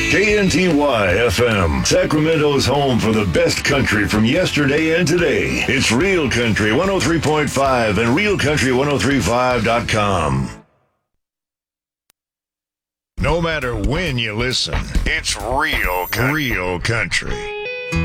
KNTY FM, Sacramento's home for the best country from yesterday and today. It's Real Country 103.5 and RealCountry1035.com. No matter when you listen, it's Real Country. Real Country.